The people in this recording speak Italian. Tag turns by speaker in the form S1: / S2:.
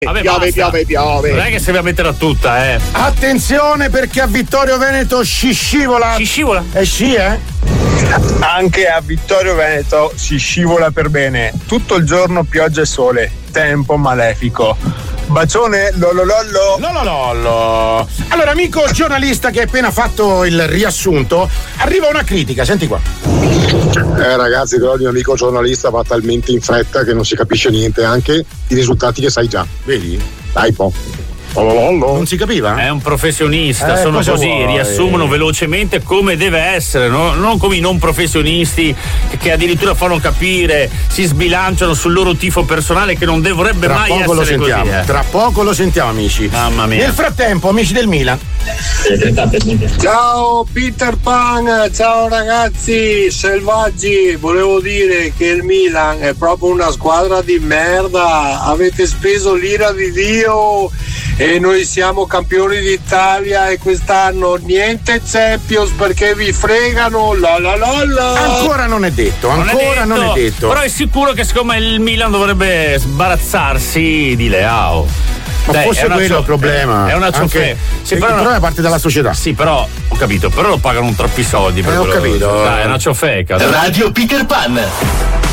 S1: Vabbè,
S2: piove.
S1: Non è che si deve metterla tutta,
S3: Attenzione perché a Vittorio Veneto si scivola.
S1: Si scivola?
S3: Sì,
S4: Anche a Vittorio Veneto si scivola per bene. Tutto il giorno pioggia e sole. Tempo malefico. Bacione,
S3: lololollo. Allora, amico giornalista che hai appena fatto il riassunto, arriva una critica, senti qua.
S5: Ragazzi, però il mio amico giornalista va talmente in fretta che non si capisce niente, anche i risultati che sai già.
S3: Vedi?
S5: Dai, po'.
S3: Non si capiva?
S1: È un professionista, sono
S3: cosa
S1: così,
S3: vuoi?
S1: riassumono velocemente come deve essere, no? Non come i non professionisti che addirittura fanno capire, si sbilanciano sul loro tifo personale che non dovrebbe
S3: Tra
S1: mai
S3: poco
S1: essere
S3: lo sentiamo,
S1: così.
S3: Tra poco lo sentiamo, amici.
S1: Mamma mia.
S3: Nel frattempo, amici del Milan.
S6: Ciao Peter Pan, ciao ragazzi selvaggi, volevo dire che il Milan è proprio una squadra di merda, avete speso l'ira di Dio e noi siamo campioni d'Italia e quest'anno niente Champions perché vi fregano,
S3: Ancora non è detto, non è detto.
S1: Però è sicuro che siccome il Milan dovrebbe sbarazzarsi di Leao.
S3: Ma
S1: Dai,
S3: forse quello è il problema.
S1: È una
S3: Anche-
S1: ciofè. Sì,
S3: il problema è parte dalla società.
S1: Sì, però ho capito, però lo pagano troppi soldi per
S3: ho
S1: quello.
S3: capito.
S1: Dai, è una ciofeca.
S7: Radio Peter Pan.